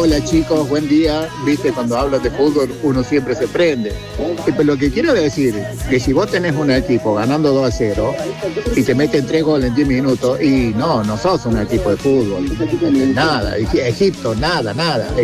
Hola chicos, buen día. Viste, cuando hablas de fútbol uno siempre se prende. Pero lo que quiero decir es que si vos tenés un equipo ganando 2-0 y te meten 3 goles en 10 minutos, y no sos un equipo de fútbol. Nada, Egipto, nada.